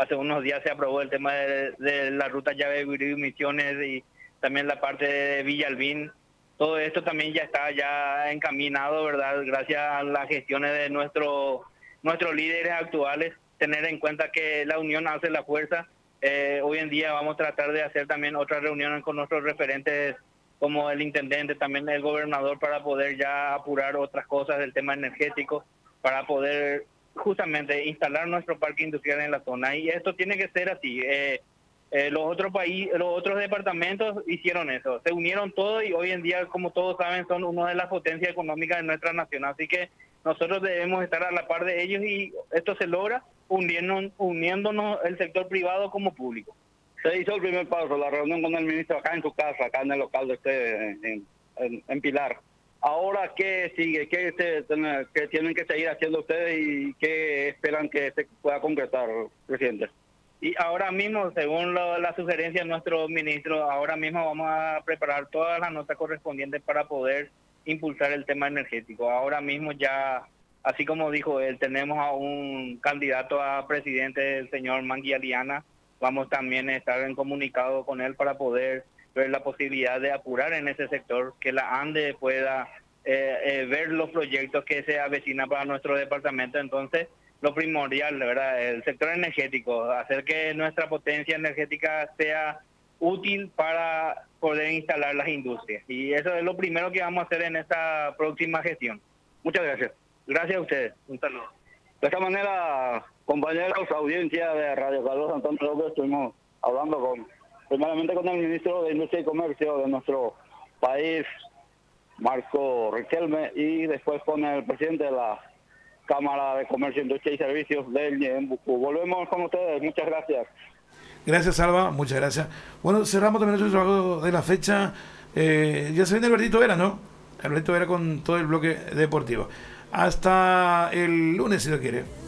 hace unos días se aprobó el tema de la ruta llave de Misiones y también la parte de Villa Albín. Todo esto también ya está ya encaminado, ¿verdad? Gracias a las gestiones de nuestros líderes actuales, tener en cuenta que la unión hace la fuerza. Hoy en día vamos a tratar de hacer también otras reuniones con nuestros referentes como el intendente, también el gobernador, para poder ya apurar otras cosas del tema energético, para poder justamente instalar nuestro parque industrial en la zona. Y esto tiene que ser así. Los otros departamentos hicieron eso, se unieron todos y hoy en día, como todos saben, son una de las potencias económicas de nuestra nación. Así que nosotros debemos estar a la par de ellos y esto se logra uniéndonos el sector privado como público. Se hizo el primer paso, la reunión con el ministro acá en su casa, acá en el local de usted, en Pilar. Ahora, ¿qué sigue? ¿Qué tienen que seguir haciendo ustedes y qué esperan que se pueda concretar, presidente? Y ahora mismo, según la sugerencia de nuestro ministro, ahora mismo vamos a preparar todas las notas correspondientes para poder impulsar el tema energético. Ahora mismo ya, así como dijo él, tenemos a un candidato a presidente, el señor Mangui Aliana. Vamos también a estar en comunicado con él para poder ver la posibilidad de apurar en ese sector, que la ANDE pueda ver los proyectos que se avecinan para nuestro departamento. Entonces, lo primordial, ¿verdad? El sector energético, hacer que nuestra potencia energética sea útil para poder instalar las industrias. Y eso es lo primero que vamos a hacer en esta próxima gestión. Muchas gracias. Gracias a ustedes. Un saludo. De esta manera, compañeros, audiencia de Radio Carlos Antonio López, estuvimos hablando primeramente con el ministro de Industria y Comercio de nuestro país, Marco Riquelme, y después con el presidente de la Cámara de Comercio, Industria y Servicios del Ñembucú. Volvemos con ustedes, muchas gracias. Gracias, Alba, muchas gracias. Bueno, cerramos también nuestro trabajo de la fecha. Ya se viene Albertito Vera, ¿no? Albertito Vera con todo el bloque deportivo. Hasta el lunes, si lo quiere.